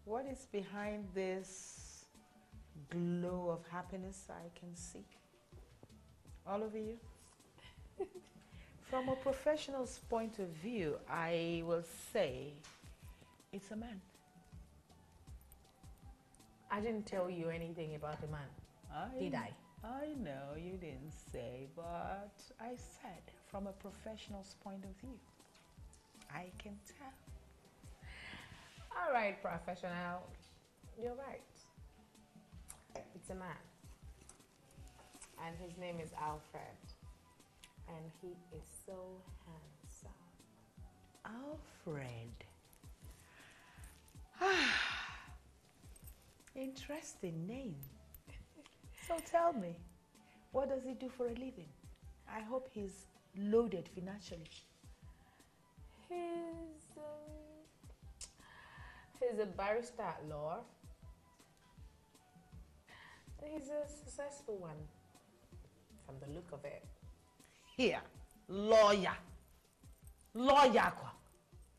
What is behind this glow of happiness I can see? All over you? From a professional's point of view, I will say it's a man. I didn't tell you anything about the man, did I? I know you didn't say, but I said from a professional's point of view. I can tell. All right, professional. You're right. It's a man. And his name is Alfred. And he is so handsome. Alfred. Interesting name. So tell me, what does he do for a living? I hope he's loaded financially. He's a barrister at law. He's a successful one, from the look of it. Here, lawyer. Lawyer.